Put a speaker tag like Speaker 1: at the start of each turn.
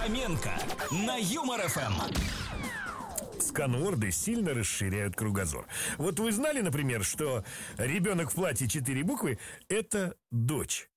Speaker 1: Фоменко на Юмор ФМ.
Speaker 2: Сканворды сильно расширяют кругозор. Вот вы знали, например, что ребенок в платье 4 буквы — это дочь?